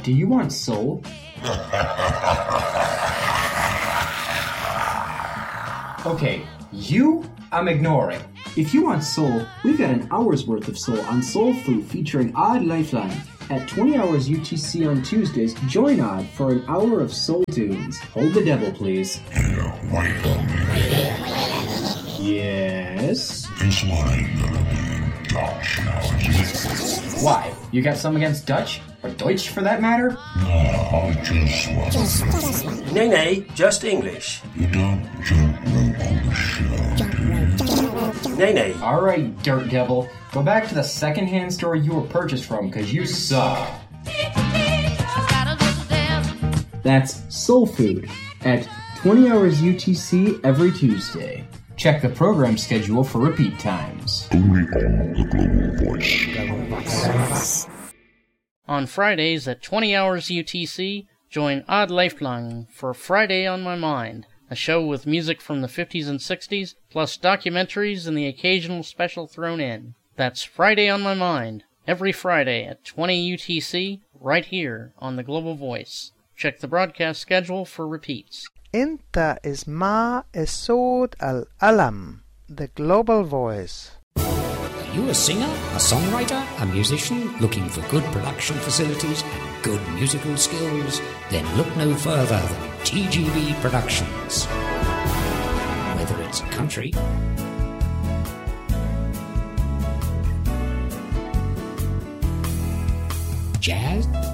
do you want soul? Okay, you, I'm ignoring. If you want soul, we've got an hour's worth of soul on Soul Food featuring Odd Lifeline. At 20 hours UTC on Tuesdays, join Odd for an hour of soul tunes. Hold the devil, please. Yes? This line gonna be Dutch now, is it? Why? You got some against Dutch? Or Deutsch for that matter? No, I just want... Nee, just English. You don't jump rope on the show, do you? Nee. Alright, Dirt Devil. Go back to the second-hand store you were purchased from, because you suck. That's Soul Food at 20 hours UTC every Tuesday. Check the program schedule for repeat times. Only on the Global Voice. On Fridays at 20 hours UTC, join Odd Lifeline for Friday on My Mind, a show with music from the 50s and 60s, plus documentaries and the occasional special thrown in. That's Friday on My Mind, every Friday at 20 UTC, right here on the Global Voice. Check the broadcast schedule for repeats. انت اسمع الصوت الألم, the Global Voice. Are you a singer, a songwriter, a musician looking for good production facilities and good musical skills? Then look no further than TGV Productions. Whether it's country, jazz,